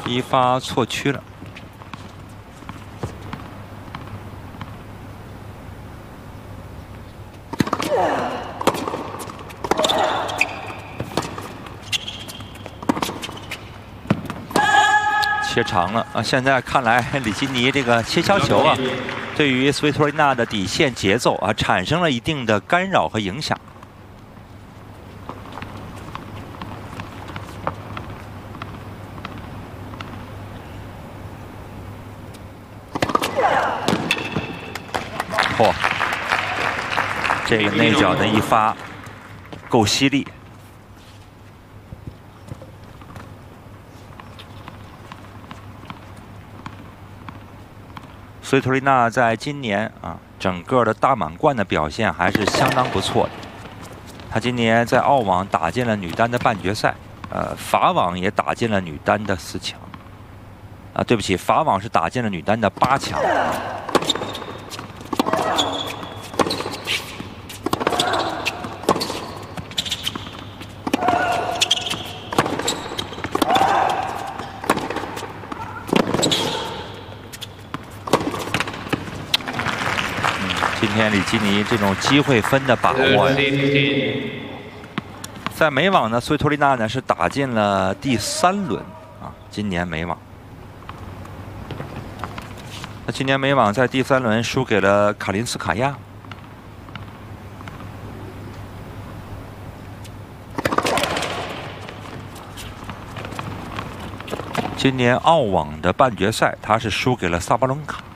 一发错区了。 切长了啊！现在看来，里基尼这个切削球啊，对于斯维托利娜的底线节奏啊，产生了一定的干扰和影响。嚯，这个内角的一发够犀利。 斯维托利娜在今年啊，整个的大满贯的表现还是相当不错的。她今年在澳网打进了女单的半决赛，法网也打进了女单的4强。啊，对不起，法网是打进了女单的8强。今天里基尼这种机会分的把握呀，在美网呢，斯维托利娜呢是打进了第3轮啊。今年美网，那今年美网在第3轮输给了卡林斯卡娅。今年澳网的半决赛，她是输给了萨巴伦卡。